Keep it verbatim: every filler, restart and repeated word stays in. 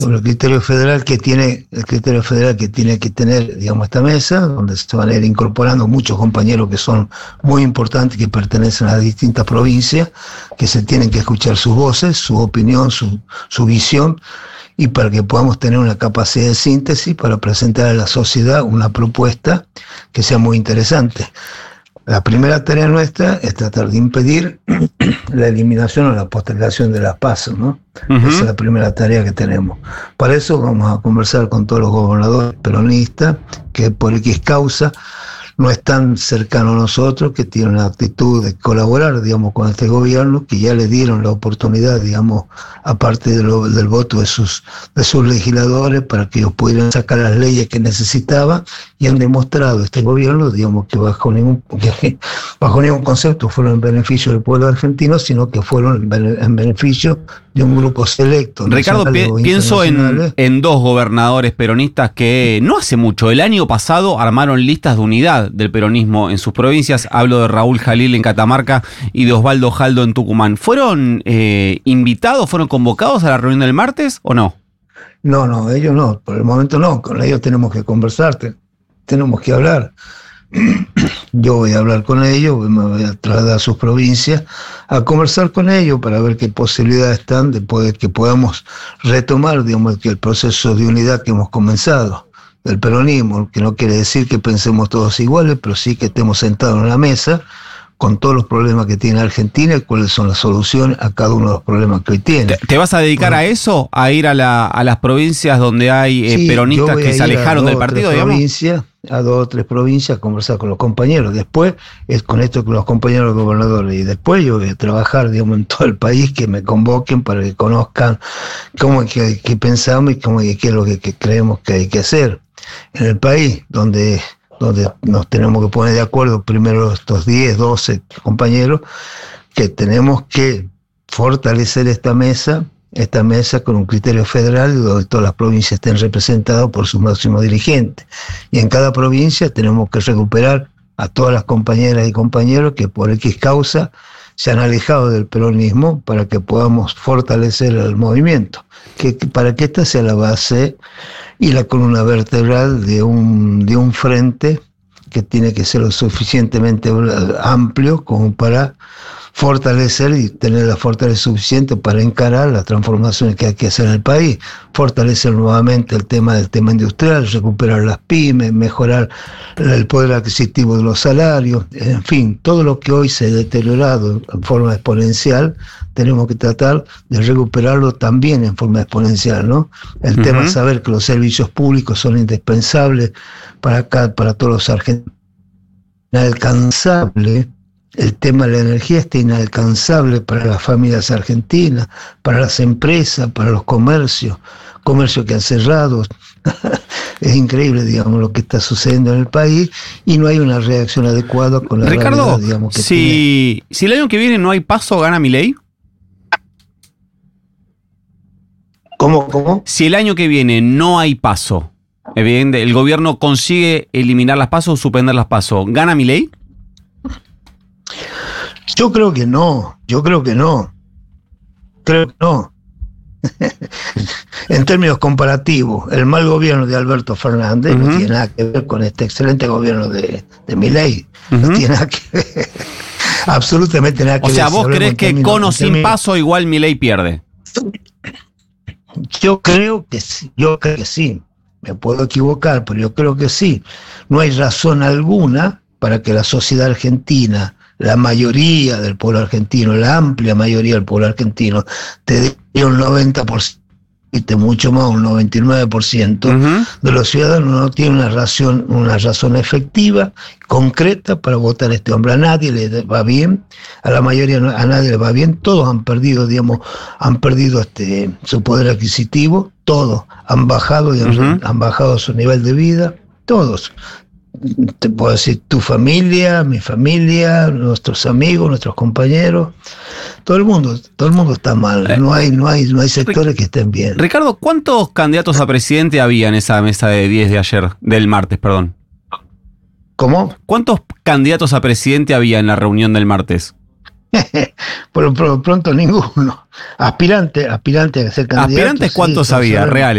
sobre el criterio federal que tiene, el criterio federal que tiene que tener, digamos, esta mesa, donde se van a ir incorporando muchos compañeros que son muy importantes, que pertenecen a distintas provincias, que se tienen que escuchar sus voces, su opinión, su, su visión, y para que podamos tener una capacidad de síntesis para presentar a la sociedad una propuesta que sea muy interesante. La primera tarea nuestra es tratar de impedir la eliminación o la postergación de las PASO, ¿no? Uh-huh. Esa es la primera tarea que tenemos. Para eso vamos a conversar con todos los gobernadores peronistas, que por X causa no están cercanos a nosotros, que tienen una actitud de colaborar, digamos, con este gobierno, que ya le dieron la oportunidad, digamos, aparte de lo, del voto de sus, de sus legisladores, para que ellos pudieran sacar las leyes que necesitaban, y han demostrado este gobierno, digamos, que bajo ningún, que bajo ningún concepto fueron en beneficio del pueblo argentino, sino que fueron en beneficio de un grupo selecto. Ricardo, pi pienso en, en dos gobernadores peronistas que no hace mucho, el año pasado armaron listas de unidad del peronismo en sus provincias. Hablo de Raúl Jalil en Catamarca y de Osvaldo Jaldo en Tucumán. ¿Fueron eh, invitados, fueron convocados a la reunión del martes o no? No, no, ellos no, por el momento no. Con ellos tenemos que conversar, tenemos que hablar. Yo voy a hablar con ellos, me voy a trasladar a sus provincias a conversar con ellos para ver qué posibilidades están de poder que podamos retomar, digamos, que el proceso de unidad que hemos comenzado del peronismo, que no quiere decir que pensemos todos iguales, pero sí que estemos sentados en la mesa con todos los problemas que tiene Argentina y cuáles son las soluciones a cada uno de los problemas que hoy tiene. ¿Te, te vas a dedicar bueno, a eso? ¿A ir a, la, a las provincias donde hay eh, sí, peronistas que se alejaron del partido, digamos? A dos o tres provincias a conversar con los compañeros. Después es con esto con los compañeros gobernadores. Y después yo voy a trabajar, digamos, en todo el país, que me convoquen para que conozcan cómo es que, que pensamos y cómo es que es lo que, que creemos que hay que hacer en el país, donde... donde nos tenemos que poner de acuerdo primero estos diez, doce compañeros, que tenemos que fortalecer esta mesa, esta mesa con un criterio federal donde todas las provincias estén representadas por sus máximos dirigentes. Y en cada provincia tenemos que recuperar a todas las compañeras y compañeros que por X causa se han alejado del peronismo para que podamos fortalecer el movimiento, que, que para que esta sea la base y la columna vertebral de un, de un frente que tiene que ser lo suficientemente amplio como para fortalecer y tener la fortaleza suficiente para encarar las transformaciones que hay que hacer en el país, fortalecer nuevamente el tema del tema industrial, recuperar las pymes, mejorar el poder adquisitivo de los salarios, en fin, todo lo que hoy se ha deteriorado en forma exponencial, tenemos que tratar de recuperarlo también en forma exponencial, ¿no? El uh-huh. tema es saber que los servicios públicos son indispensables para acá, para todos los argentinos, inalcanzable. El tema de la energía está inalcanzable para las familias argentinas, para las empresas, para los comercios, comercios que han cerrado. Es increíble, digamos, lo que está sucediendo en el país y no hay una reacción adecuada con la Ricardo, realidad, digamos, que si, tiene. Si el año que viene no hay PASO, ¿gana Milei? ¿Cómo, cómo? Si el año que viene no hay PASO, evidente, el gobierno consigue eliminar las PASO o suspender las PASO, ¿gana Milei? Yo creo que no, yo creo que no, creo que no. En términos comparativos, el mal gobierno de Alberto Fernández uh-huh. no tiene nada que ver con este excelente gobierno de, de Milei, uh-huh. no tiene nada que ver, absolutamente nada que ver. O sea, ver, ¿vos si crees que términos, con o sin términos, PASO igual Milei pierde? Yo creo que sí, yo creo que sí, me puedo equivocar, pero yo creo que sí. No hay razón alguna para que la sociedad argentina, la mayoría del pueblo argentino, la amplia mayoría del pueblo argentino, te dé un noventa por ciento, mucho más, un noventa y nueve por ciento uh-huh. de los ciudadanos no tienen una razón, una razón efectiva, concreta para votar a este hombre. A nadie le va bien, a la mayoría, a nadie le va bien, todos han perdido, digamos, han perdido este su poder adquisitivo, todos han bajado, digamos, uh-huh. han bajado su nivel de vida, todos. Te puedo decir tu familia, mi familia, nuestros amigos, nuestros compañeros, todo el mundo, todo el mundo está mal. No hay, no hay, no hay sectores que estén bien. Ricardo, ¿cuántos candidatos a presidente había en esa mesa de diez de ayer, del martes, perdón? ¿Cómo? ¿Cuántos candidatos a presidente había en la reunión del martes? por lo pronto ninguno. Aspirante, aspirante a ser candidato. ¿Aspirantes cuántos sí, había? Reales.